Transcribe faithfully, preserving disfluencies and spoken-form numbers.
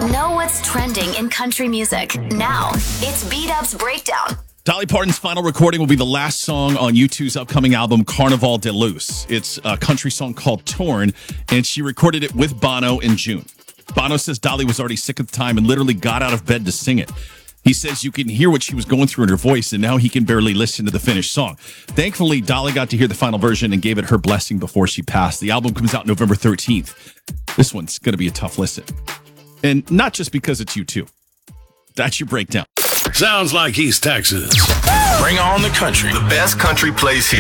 Know what's trending in country music. Now, it's B-Dub's Breakdown. Dolly Parton's final recording will be the last song on U two's upcoming album, Carnival de Luz. It's a country song called Torn, and she recorded it with Bono in June. Bono says Dolly was already sick at the time and literally got out of bed to sing it. He says you can hear what she was going through in her voice, and now he can barely listen to the finished song. Thankfully, Dolly got to hear the final version and gave it her blessing before she passed. The album comes out November thirteenth. This one's going to be a tough listen. And not just because it's U two. That's your breakdown. Sounds like East Texas. Bring on the country. The best country plays here.